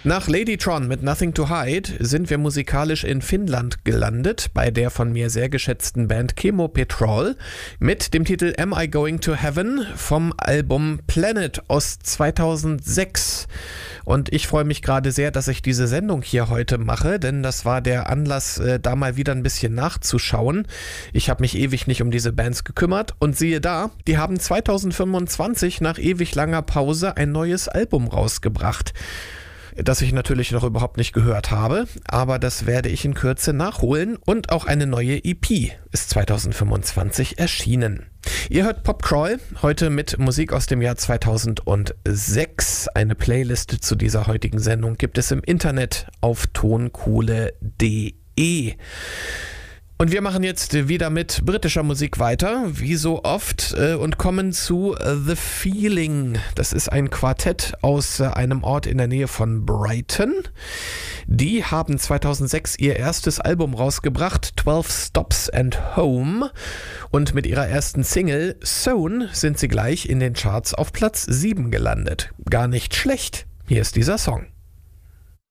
Nach Ladytron mit Nothing to Hide sind wir musikalisch in Finnland gelandet, bei der von mir sehr geschätzten Band Chemo Petrol mit dem Titel Am I Going to Heaven vom Album Planet aus 2006. Und ich freue mich gerade sehr, dass ich diese Sendung hier heute mache, denn das war der Anlass, da mal wieder ein bisschen nachzuschauen. Ich habe mich ewig nicht um diese Bands gekümmert und siehe da, die haben 2025 nach ewig langer Pause ein neues Album rausgebracht, das ich natürlich noch überhaupt nicht gehört habe, aber das werde ich in Kürze nachholen und auch eine neue EP ist 2025 erschienen. Ihr hört Popcrawl, heute mit Musik aus dem Jahr 2006. Eine Playlist zu dieser heutigen Sendung gibt es im Internet auf tonkohle.de. Und wir machen jetzt wieder mit britischer Musik weiter, wie so oft, und kommen zu The Feeling. Das ist ein Quartett aus einem Ort in der Nähe von Brighton. Die haben 2006 ihr erstes Album rausgebracht, 12 Stops and Home. Und mit ihrer ersten Single, Zone, sind sie gleich in den Charts auf Platz 7 gelandet. Gar nicht schlecht. Hier ist dieser Song.